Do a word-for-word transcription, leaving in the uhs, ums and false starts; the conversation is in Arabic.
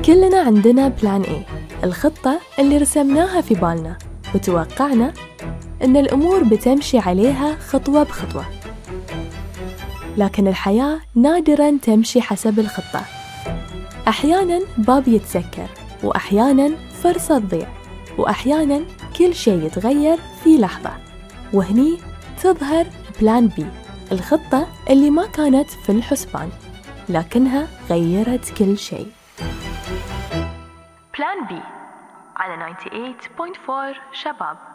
كلنا عندنا بلان A، الخطة اللي رسمناها في بالنا وتوقعنا إن الأمور بتمشي عليها خطوة بخطوة. لكن الحياة نادراً تمشي حسب الخطة. أحياناً باب يتسكر، وأحياناً فرصة تضيع، وأحياناً كل شيء يتغير في لحظة. وهني تظهر بلان بي، الخطة اللي ما كانت في الحسبان لكنها غيرت كل شيء. بلان بي على تسعة وتسعين فاصلة أربعة شباب.